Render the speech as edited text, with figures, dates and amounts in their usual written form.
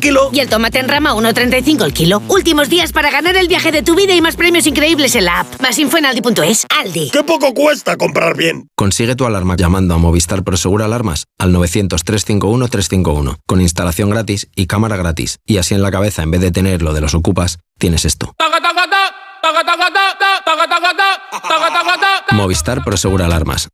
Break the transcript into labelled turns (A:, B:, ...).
A: kilo.
B: Y el tomate en rama 1,35 el kilo. Últimos días para ganar el viaje de tu vida y más premios increíbles en la app. Más info en Aldi.es. Aldi.
A: ¡Qué poco cuesta comprar bien!
C: Consigue tu alarma llamando a Movistar Prosegur Alarmas al 900-351-351 con instalación gratis y cámara gratis. Y así en la cabeza, en vez de tener lo de los ocupas, tienes esto. Movistar Prosegur Alarmas.